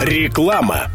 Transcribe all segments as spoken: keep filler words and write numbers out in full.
Реклама.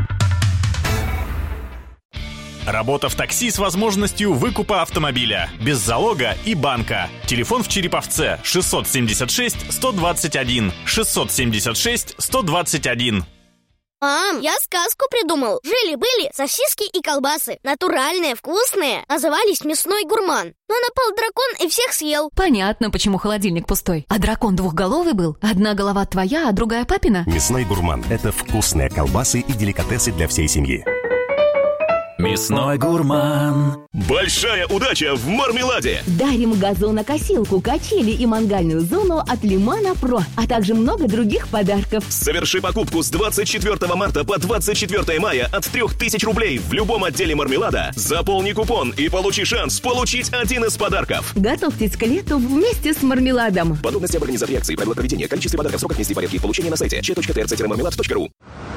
Работа в такси с возможностью выкупа автомобиля. Без залога и банка. Телефон в Череповце шестьсот семьдесят шесть сто двадцать один. шестьсот семьдесят шесть сто двадцать один. Мам, я сказку придумал. Жили-были сосиски и колбасы. Натуральные, вкусные. Назывались «Мясной гурман». Но напал дракон и всех съел. Понятно, почему холодильник пустой. А дракон двухголовый был? Одна голова твоя, а другая папина? «Мясной гурман» — это вкусные колбасы и деликатесы для всей семьи. Мясной гурман. Большая удача в мармеладе. Дарим газонокосилку, качели и мангальную зону от Лимана Про, а также много других подарков. Соверши покупку с двадцать четвёртого марта по двадцать четвёртое мая от трёх тысяч рублей в любом отделе мармелада. Заполни купон и получи шанс получить один из подарков. Готовьтесь к лету вместе с мармеладом. Подробности об организации акции, правила проведения, количестве подарков, сроках действия, порядке получения на сайте че точка тэ эр цэ мармелад точка ру.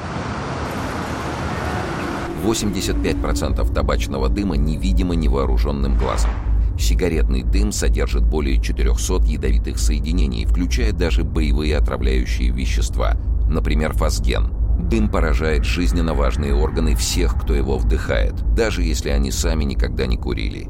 восемьдесят пять процентов табачного дыма невидимо невооруженным глазом. Сигаретный дым содержит более четырехсот ядовитых соединений, включая даже боевые отравляющие вещества, например, фосген. Дым поражает жизненно важные органы всех, кто его вдыхает, даже если они сами никогда не курили.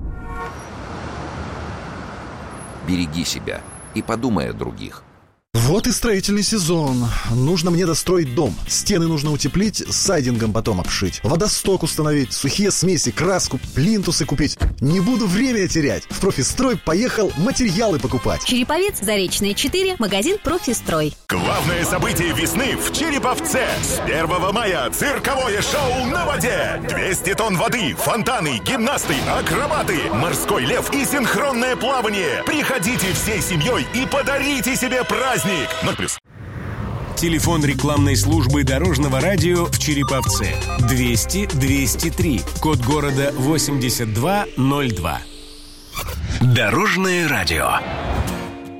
Береги себя и подумай о других. Вот и строительный сезон. Нужно мне достроить дом. Стены нужно утеплить, сайдингом потом обшить. Водосток установить, сухие смеси, краску, плинтусы купить. Не буду время терять. В «Профистрой» поехал материалы покупать. Череповец, Заречная, четыре, магазин «Профистрой». Главное событие весны в Череповце. С первого мая цирковое шоу на воде. двести тонн воды, фонтаны, гимнасты, акробаты, морской лев и синхронное плавание. Приходите всей семьей и подарите себе праздник. ноль плюс. Телефон рекламной службы Дорожного радио в Череповце двести двести три, код города восемьдесят два ноль два. Дорожное радио.